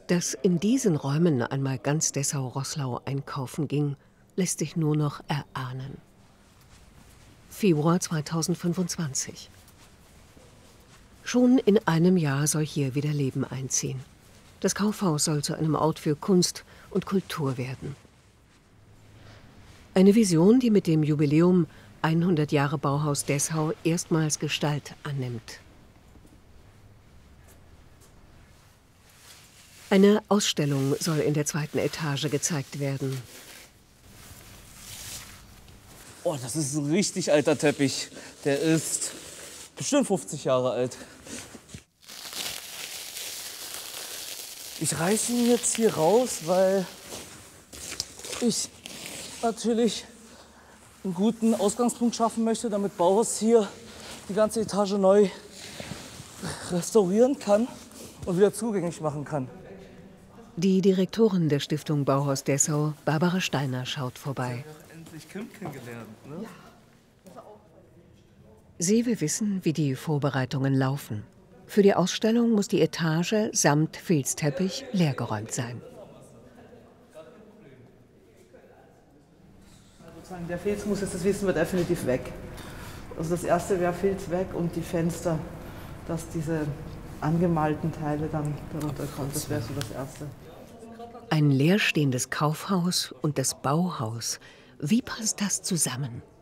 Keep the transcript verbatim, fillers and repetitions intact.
Dass in diesen Räumen einmal ganz Dessau-Roßlau einkaufen ging, lässt sich nur noch erahnen. Februar zweitausendfünfundzwanzig. Schon in einem Jahr soll hier wieder Leben einziehen. Das Kaufhaus soll zu einem Ort für Kunst und Kultur werden. Eine Vision, die mit dem Jubiläum hundert Jahre Bauhaus Dessau erstmals Gestalt annimmt. Eine Ausstellung soll in der zweiten Etage gezeigt werden. Oh, das ist ein richtig alter Teppich. Der ist bestimmt fünfzig Jahre alt. Ich reiße ihn jetzt hier raus, weil ich natürlich einen guten Ausgangspunkt schaffen möchte, damit Bauhaus hier die ganze Etage neu restaurieren kann und wieder zugänglich machen kann. Die Direktorin der Stiftung Bauhaus Dessau, Barbara Steiner, schaut vorbei. Endlich Kim kennengelernt, ne? Sie will wissen, wie die Vorbereitungen laufen. Für die Ausstellung muss die Etage samt Filzteppich leergeräumt sein. Der Filz muss jetzt, das wissen wir, definitiv weg. Also das erste wäre Filz weg und die Fenster, dass diese angemalten Teile dann darunter kommen. Das wäre so das erste. Ein leerstehendes Kaufhaus und das Bauhaus. Wie passt das zusammen?